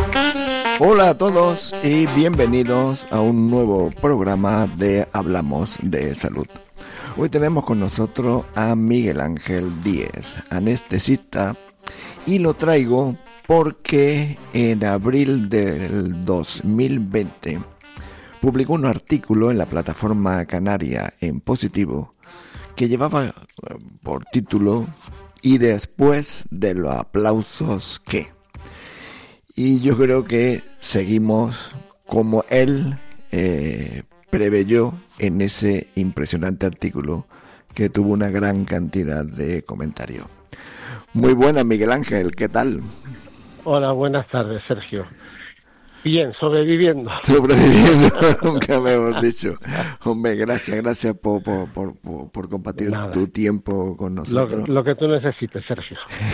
Hola a todos y bienvenidos a un nuevo programa de Hablamos de Salud. Hoy tenemos con nosotros a Miguel Ángel Díez, anestesista, y lo traigo porque en abril del 2020 publicó un artículo en la plataforma canaria En Positivo que llevaba por título "Y después de los aplausos, ¿qué?". Y yo creo que seguimos como él preveyó en ese impresionante artículo que tuvo una gran cantidad de comentarios. Muy buenas, Miguel Ángel, ¿qué tal? Hola, buenas tardes, Sergio. Bien, sobreviviendo. Sobreviviendo, nunca mejor dicho. Hombre, gracias por compartir Nada, tu tiempo con nosotros. lo que tú necesites, Sergio.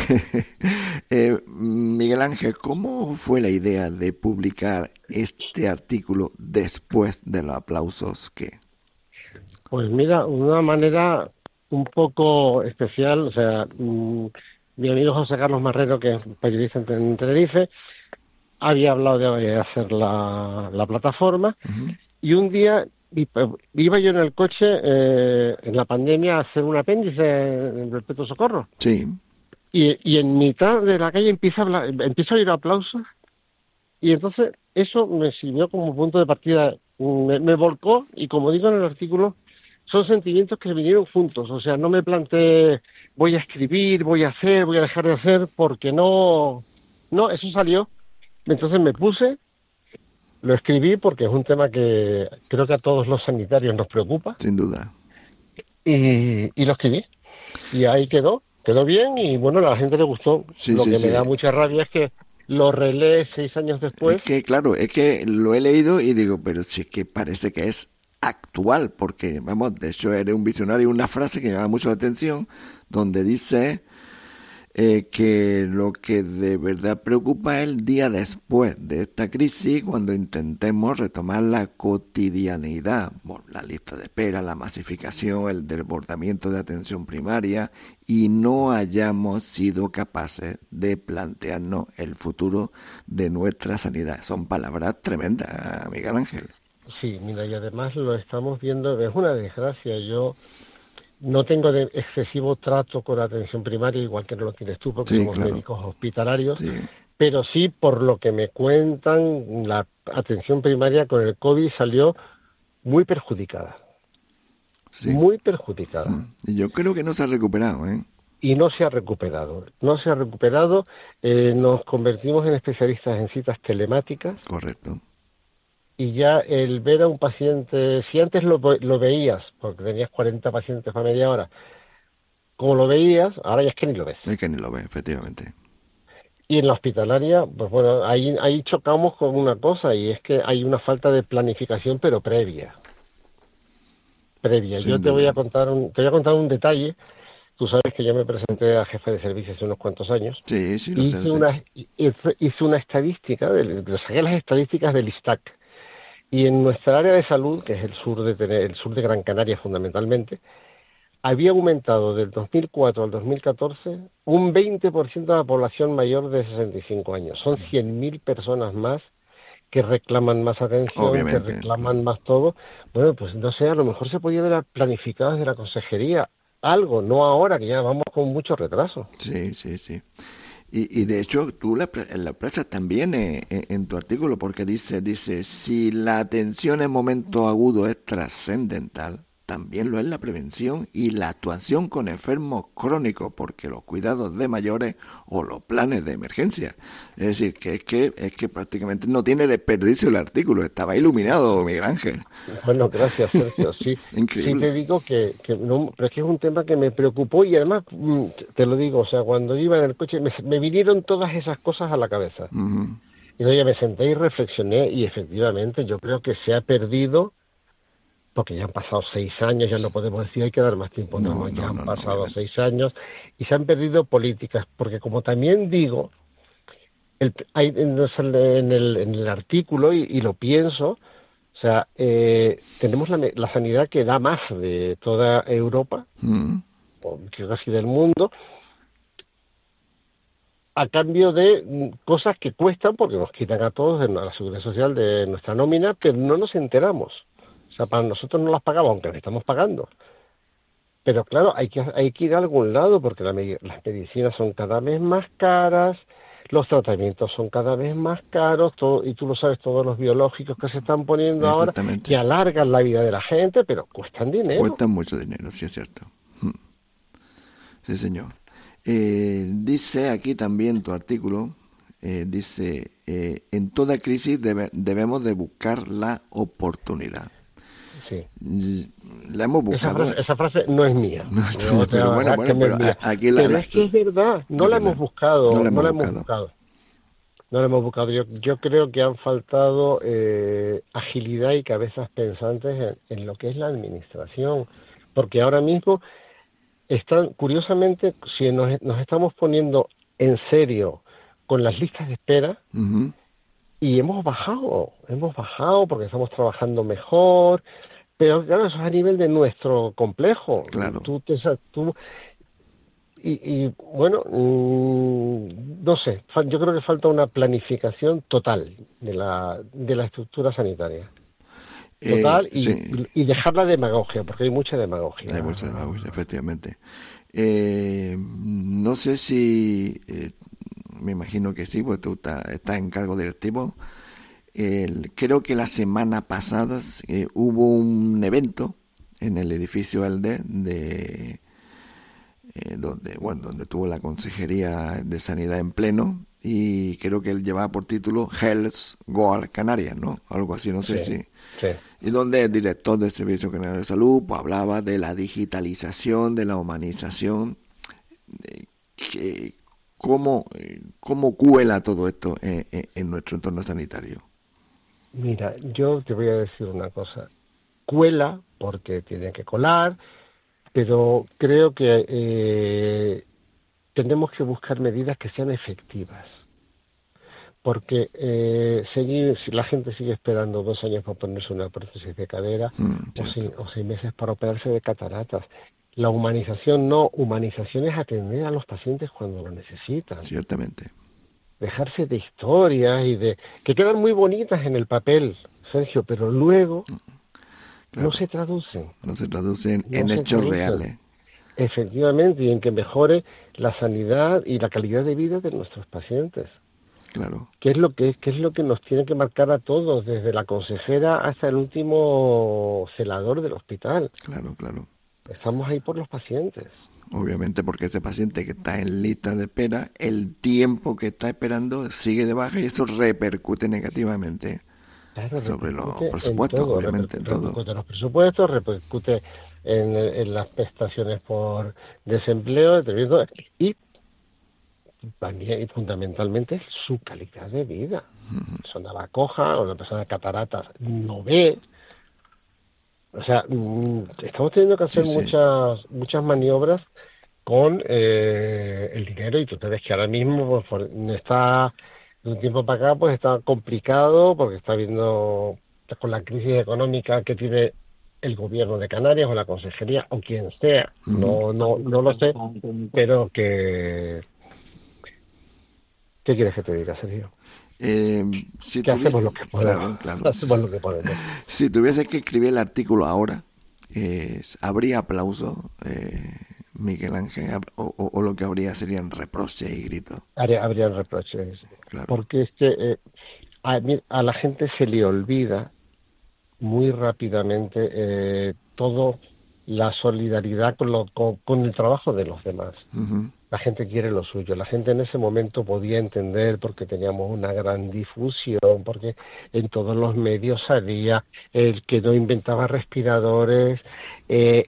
Miguel Ángel, ¿cómo fue la idea de publicar este artículo después de los aplausos que? Pues mira, una manera un poco especial, o sea, mi amigo José Carlos Marrero, que es periodista en Tenerife, había hablado de hacer la plataforma, Uh-huh. y un día iba yo en el coche en la pandemia a hacer un apéndice en el Perpetuo Socorro, Sí. y en mitad de la calle empiezo a oír aplausos. Y entonces eso me sirvió como punto de partida, me volcó, y como digo en el artículo, son sentimientos que vinieron juntos. O sea, no me planteé voy a escribir, voy a hacer, voy a dejar de hacer, porque no, eso salió. Entonces me puse, lo escribí porque es un tema que creo que a todos los sanitarios nos preocupa, Sin duda. y lo escribí. Y ahí quedó bien, y bueno, a la gente le gustó. Sí, Lo sí, que me sí. da mucha rabia es que lo relee 6 años Es después. que, claro, es que lo he leído y digo, pero sí es que parece que es actual, porque, vamos, de hecho eres un visionario, una frase que me llama mucho la atención, donde dice que lo que de verdad preocupa es el día después de esta crisis, cuando intentemos retomar la cotidianidad, bueno, la lista de espera, la masificación, el desbordamiento de atención primaria, y no hayamos sido capaces de plantearnos el futuro de nuestra sanidad. Son palabras tremendas, Miguel Ángel. Sí, mira, y además lo estamos viendo, es una desgracia. Yo no tengo excesivo trato con la atención primaria, igual que no lo tienes tú, porque Sí, somos claro. médicos hospitalarios, Sí, pero sí, por lo que me cuentan, la atención primaria con el COVID salió muy perjudicada, sí. muy perjudicada. Y yo creo que no se ha recuperado, ¿eh? Y no se ha recuperado, no se ha recuperado. Nos convertimos en especialistas en citas telemáticas. Correcto. Y ya el ver a un paciente, si antes lo veías, porque tenías 40 pacientes a media hora, como lo veías, ahora ya es que ni lo ves. Es que ni lo ve, efectivamente. Y en la hospitalaria, pues bueno, ahí chocamos con una cosa, y es que hay una falta de planificación, pero previa. Yo Sin duda. te voy a contar un detalle. Tú sabes que yo me presenté a jefe de servicio hace unos cuantos años. Sí, sí, lo sé, lo Hice sé. una estadística, saqué las estadísticas del ISTAC. Y en nuestra área de salud, que es el sur de Gran Canaria fundamentalmente, había aumentado del 2004 al 2014 un 20% de la población mayor de 65 años. Son 100.000 personas más que reclaman más atención, que Obviamente, reclaman claro. más todo. Bueno, pues no sé, a lo mejor se podía haber planificado desde la consejería algo, no ahora, que ya vamos con mucho retraso. Sí, sí, sí. Y de hecho, tú la expresas también en tu artículo, porque dice, si la atención en momento agudo es trascendental, también lo es la prevención y la actuación con enfermos crónicos, porque los cuidados de mayores o los planes de emergencia. Es decir, que prácticamente no tiene desperdicio el artículo, estaba iluminado, Miguel Ángel. Bueno, gracias, Sergio. Sí, sí te Increíble. digo que no, pero es que es un tema que me preocupó, y además, te lo digo, o sea, cuando iba en el coche me vinieron todas esas cosas a la cabeza. Ujú. Y luego ya me senté y reflexioné, y efectivamente yo creo que se ha perdido, porque ya han pasado 6 años, ya no podemos decir hay que dar más tiempo, No, ya no, han no, no, pasado obviamente. 6 años, y se han perdido políticas, porque como también digo, hay en el artículo, y lo pienso. O sea, tenemos la sanidad que da más de toda Europa, Mm. o casi del mundo, a cambio de cosas que cuestan, porque nos quitan a todos de la seguridad social de nuestra nómina, pero no nos enteramos. O sea, para nosotros no las pagamos, aunque las estamos pagando. Pero claro, hay que ir a algún lado, porque las medicinas son cada vez más caras, los tratamientos son cada vez más caros, y tú lo sabes, todos los biológicos que se están poniendo ahora, que alargan la vida de la gente, pero cuestan dinero. Cuestan mucho dinero, sí es cierto. Sí, señor. Dice aquí también tu artículo, dice, en toda crisis debemos de buscar la oportunidad. Sí. La hemos buscado. Esa frase no es mía. No, pero bueno, pero aquí pero es que es verdad, no la hemos buscado. No la hemos buscado. Yo creo que han faltado agilidad y cabezas pensantes en lo que es la administración, porque ahora mismo curiosamente, si nos estamos poniendo en serio con las listas de espera, y hemos bajado porque estamos trabajando mejor, pero claro, eso es a nivel de nuestro complejo. Claro. Y bueno, no sé, yo creo que falta una planificación total de la estructura sanitaria. Total, y dejar la demagogia, porque hay mucha demagogia. Hay mucha demagogia, efectivamente. No sé si, me imagino que sí, porque tú estás en cargo directivo. Creo que la semana pasada hubo un evento en el edificio ALDE donde tuvo la Consejería de Sanidad en pleno, y creo que él llevaba por título Health Goal Canarias, ¿no? Algo así, no sé si... Sí. Y donde el director del Servicio Canario de Salud pues hablaba de la digitalización, de la humanización, ¿cómo cuela todo esto en nuestro entorno sanitario? Mira, yo te voy a decir una cosa. Cuela porque tiene que colar, pero creo que tenemos que buscar medidas que sean efectivas. Porque si la gente sigue esperando 2 años para ponerse una prótesis de cadera o 6 meses para operarse de cataratas. La humanización es atender a los pacientes cuando lo necesitan. Ciertamente. Dejarse de historias que quedan muy bonitas en el papel, Sergio, pero luego no se traducen. No se traducen en hechos reales. Efectivamente, y en que mejore la sanidad y la calidad de vida de nuestros pacientes. Claro. ¿Qué es lo que nos tiene que marcar a todos, desde la consejera hasta el último celador del hospital? Claro. Estamos ahí por los pacientes. Obviamente, porque ese paciente que está en lista de espera, el tiempo que está esperando sigue de baja y eso repercute negativamente sobre los presupuestos, obviamente, en todo. Repercute en los presupuestos, repercute en las prestaciones por desempleo, y también y fundamentalmente su calidad de vida. Una persona coja o una persona de cataratas no ve. O sea, estamos teniendo que hacer muchas maniobras con el dinero, y tú te ves que ahora mismo está de un tiempo para acá pues está complicado porque está viendo con la crisis económica que tiene el gobierno de Canarias o la consejería o quien sea, no lo sé, pero que ¿qué quieres que te diga, Sergio? Hacemos lo que podemos. Claro. Hacemos lo que podemos. Si tuvieses que escribir el artículo ahora, ¿habría aplauso, Miguel Ángel? O lo que habría serían reproches y gritos? Habrían reproches. Claro. Porque a la gente se le olvida muy rápidamente todo la solidaridad con el trabajo de los demás. La gente quiere lo suyo. La gente en ese momento podía entender porque teníamos una gran difusión, porque en todos los medios salía el que no inventaba respiradores, el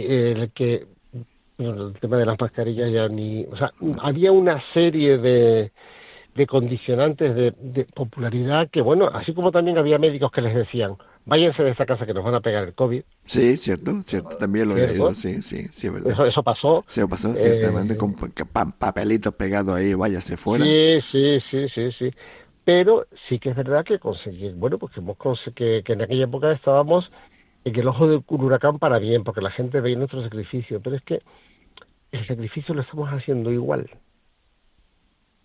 tema de las mascarillas ya ni... O sea, había una serie de condicionantes de popularidad que, bueno, así como también había médicos que les decían váyanse de esta casa que nos van a pegar el COVID. Sí, cierto, también lo he leído, sí, es verdad. Eso pasó. Sí, pasó, ciertamente, con papelitos pegados ahí, váyase fuera. Sí. Pero sí que es verdad que conseguir, bueno, pues que en aquella época estábamos en el ojo del huracán para bien, porque la gente veía nuestro sacrificio, pero es que el sacrificio lo estamos haciendo igual.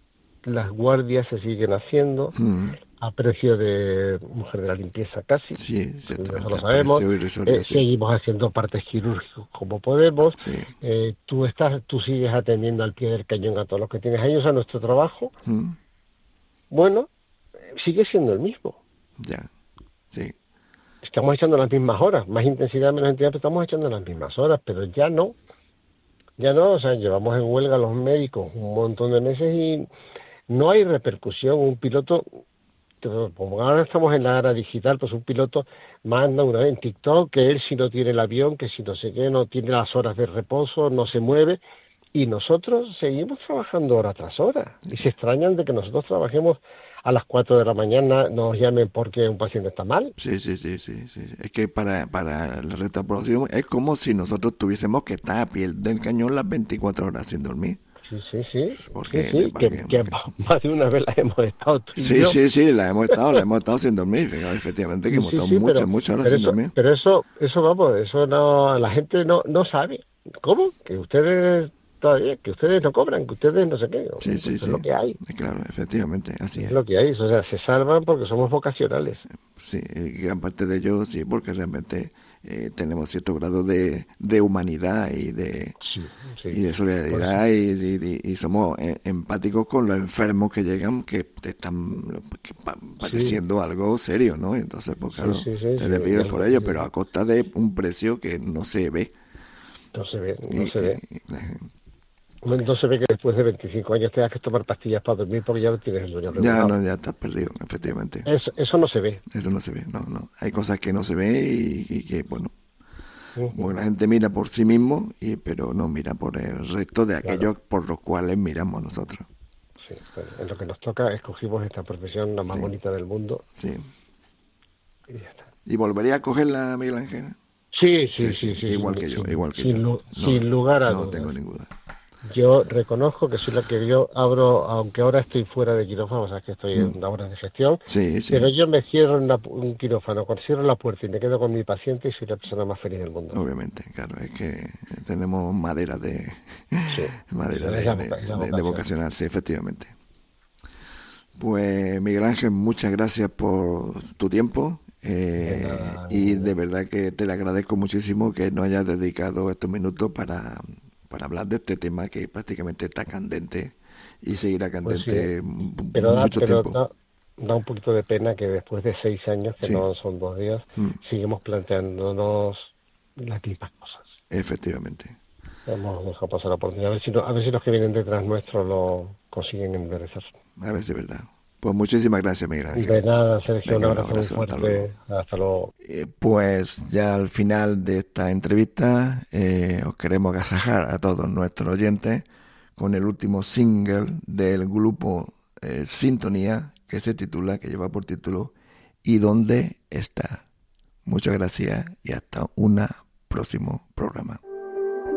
las guardias se siguen haciendo a precio de mujer de la limpieza casi. Sí, eso exactamente. lo sabemos. Sí. Seguimos haciendo partes quirúrgicas como podemos. Sí. Tú sigues atendiendo al pie del cañón a todos los que tienes ahí. O sea, nuestro trabajo, Mm. bueno, sigue siendo el mismo. Ya, sí. Estamos echando las mismas horas, más intensidad, menos intensidad, pero estamos echando las mismas horas, pero ya no, o sea, llevamos en huelga a los médicos un montón de meses y no hay repercusión. Un piloto, como ahora estamos en la era digital, pues un piloto manda una vez en TikTok que él si no tiene el avión, que si no sé qué, no tiene las horas de reposo, no se mueve, y nosotros seguimos trabajando hora tras hora, y se extrañan de que nosotros trabajemos a las 4 de la mañana, nos llamen porque un paciente está mal. Sí. Es que para la resto de la población es como si nosotros tuviésemos que estar a pie del cañón las 24 horas sin dormir. Sí. Porque, Que más de una vez la hemos estado tú y yo. Sí, la hemos estado sin dormir. Fíjate, efectivamente, que hemos estado muchas horas sin dormir. Pero eso vamos, eso no, la gente no sabe. ¿Cómo? Que ustedes todavía, que ustedes no cobran, que ustedes no sé qué. Sí. Es lo que hay. Claro, efectivamente, así es. Es lo que hay, o sea, se salvan porque somos vocacionales. Sí, gran parte de ellos sí, porque realmente tenemos cierto grado de humanidad y de solidaridad y somos empáticos con los enfermos que llegan, que están padeciendo algo serio, ¿no? Entonces, pues claro, te desvives por ello, pero a costa de un precio que no se ve. No se ve. No se ve que después de 25 años tengas que tomar pastillas para dormir porque ya no tienes el sueño regulado. Ya estás perdido, efectivamente. Eso no se ve. Eso no se ve, no. Hay cosas que no se ve y que, bueno, la gente mira por sí mismo, pero no mira por el resto de aquellos por los cuales miramos nosotros. Sí, bueno, en lo que nos toca, escogimos esta profesión, la más bonita del mundo. Sí. Y ya está. ¿Y volvería a cogerla, Miguel Ángel? Sí. Igual que yo. Sin lugar a dudas. No tengo ninguna. Yo reconozco que soy la que yo abro, aunque ahora estoy fuera de quirófano, o sea que estoy en obras de gestión, pero yo me cierro en un quirófano, cierro la puerta y me quedo con mi paciente y soy la persona más feliz del mundo. Obviamente, claro, es que tenemos madera de vocacional, sí, efectivamente. Pues Miguel Ángel, muchas gracias por tu tiempo. Y de verdad que te le agradezco muchísimo que nos hayas dedicado estos minutos para hablar de este tema que prácticamente está candente y seguirá candente mucho tiempo. Da un poquito de pena que después de 6 años, que no son 2 días, seguimos planteándonos las mismas cosas. Efectivamente. Hemos dejado pasar la oportunidad, a ver si los que vienen detrás nuestro lo consiguen enderezar. A ver si es verdad. Pues muchísimas gracias, Miguel Ángel. De nada, Sergio, un abrazo muy fuerte. Hasta luego. Pues ya al final de esta entrevista os queremos agasajar a todos nuestros oyentes con el último single del grupo Sintonía, que lleva por título ¿Y dónde está? Muchas gracias y hasta un próximo programa.